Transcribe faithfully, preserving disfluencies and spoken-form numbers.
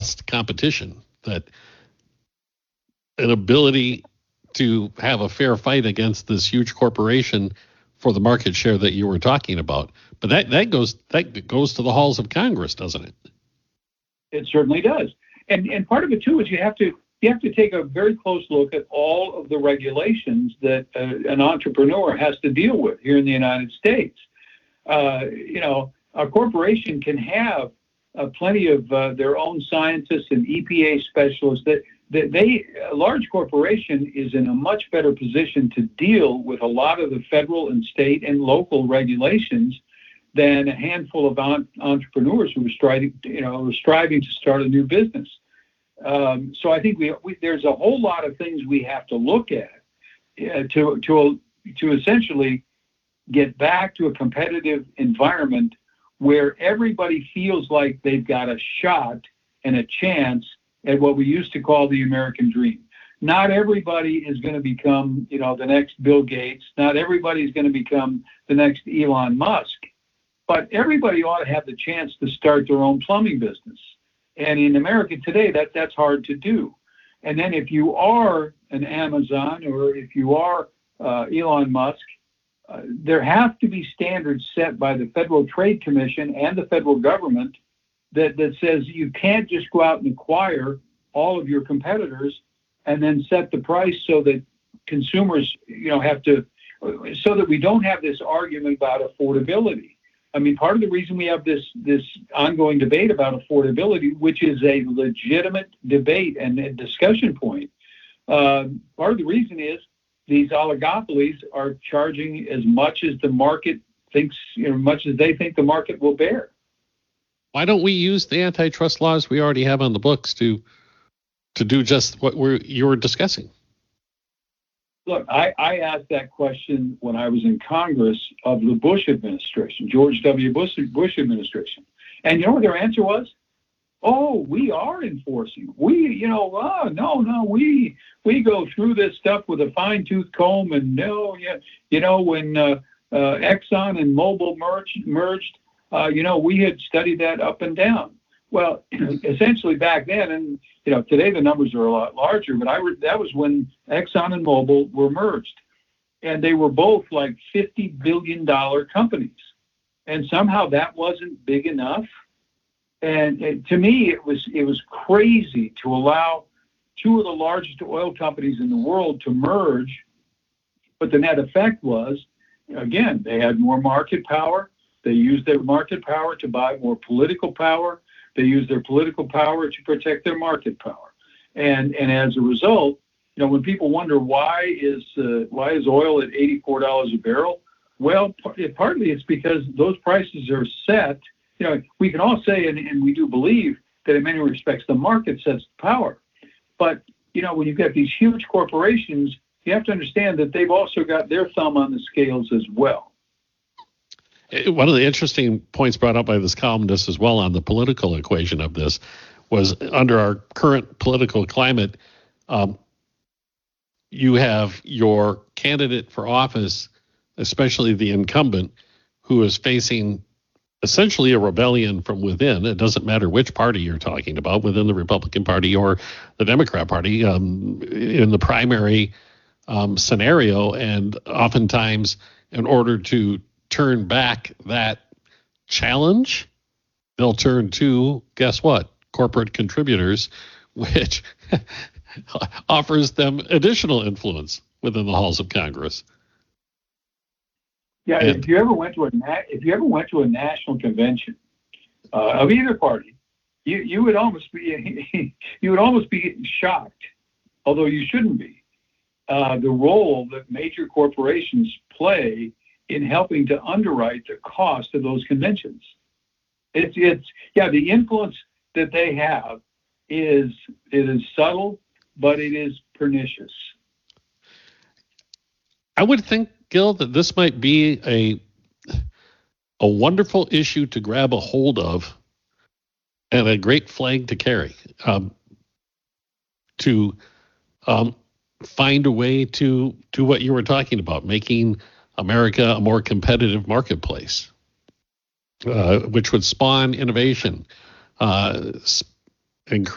robust competition, that an ability to have a fair fight against this huge corporation for the market share that you were talking about. But that, that goes that goes to the halls of Congress, doesn't it? It certainly does. And and part of it too is you have to you have to take a very close look at all of the regulations that uh, an entrepreneur has to deal with here in the United States. Uh, you know, a corporation can have uh, plenty of uh, their own scientists and E P A specialists. That, that they, a large corporation is in a much better position to deal with a lot of the federal and state and local regulations than a handful of on, entrepreneurs who are striving, you know, are striving to start a new business. Um, so I think we, we there's a whole lot of things we have to look at uh, to to to essentially get back to a competitive environment where everybody feels like they've got a shot and a chance at what we used to call the American dream. Not everybody is going to become, you know, the next Bill Gates. Not everybody is going to become the next Elon Musk. But everybody ought to have the chance to start their own plumbing business. And in America today, that that's hard to do. And then if you are an Amazon or if you are uh, Elon Musk, uh, there have to be standards set by the Federal Trade Commission and the federal government that, that says you can't just go out and acquire all of your competitors and then set the price so that consumers, you know, have to, so that we don't have this argument about affordability. I mean, part of the reason we have this this ongoing debate about affordability, which is a legitimate debate and a discussion point, uh, part of the reason is these oligopolies are charging as much as the market thinks, you know, much as they think the market will bear. Why don't we use the antitrust laws we already have on the books to to do just what we're you were discussing? Look, I, I asked that question when I was in Congress of the Bush administration, George W. Bush, Bush administration. And you know what their answer was? Oh, we are enforcing. We, you know, oh, no, no, we we go through this stuff with a fine-tooth comb. And no, yeah, you know, when uh, uh, Exxon and Mobil merged, merged uh, you know, we had studied that up and down. Well, essentially back then, and you know, today the numbers are a lot larger, but I re- that was when Exxon and Mobil were merged, and they were both like fifty billion dollars companies, and somehow that wasn't big enough. And, and to me, it was it was crazy to allow two of the largest oil companies in the world to merge, but the net effect was, again, they had more market power. They used their market power to buy more political power. They use their political power to protect their market power, and and as a result, you know, when people wonder why is uh, why is oil at eighty-four dollars a barrel, well, it, partly it's because those prices are set. You know, we can all say, and, and we do believe that in many respects the market sets the power, but you know, when you've got these huge corporations, you have to understand that they've also got their thumb on the scales as well. One of the interesting points brought up by this columnist as well on the political equation of this was under our current political climate, um, you have your candidate for office, especially the incumbent, who is facing essentially a rebellion from within. It doesn't matter which party you're talking about, within the Republican Party or the Democrat Party, um, in the primary um, scenario. And oftentimes, in order to turn back that challenge, they'll turn to, guess what, corporate contributors, which offers them additional influence within the halls of Congress. Yeah, and if you ever went to a if you ever went to a national convention uh, of either party, you you would almost be you would almost be shocked, although you shouldn't be, uh, the role that major corporations play in helping to underwrite the cost of those conventions. It's, it's, yeah, the influence that they have is, it is subtle, but it is pernicious. I would think, Gil, that this might be a, a wonderful issue to grab a hold of and a great flag to carry, um, to um, find a way to do what you were talking about, making America a more competitive marketplace, uh, which would spawn innovation, uh, encourage